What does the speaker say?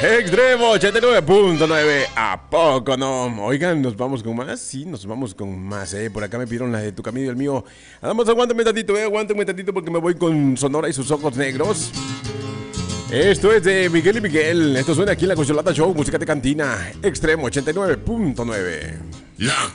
Extremo 89.9. ¿A poco no? Oigan, ¿nos vamos con más? Sí, nos vamos con más, Por acá me pidieron la de tu camino y el mío. Vamos, aguántame tantito, aguántame tantito porque me voy con Sonora y sus ojos negros. Esto es de Miguel y Miguel. Esto suena aquí en la Concholata Show, música de cantina. Extremo 89.9.